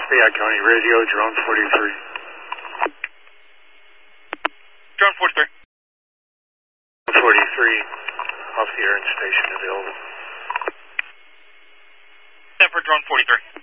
Fayette County Radio, drone 43. Drone 43. 43, off the air and station available. Stand for drone 43.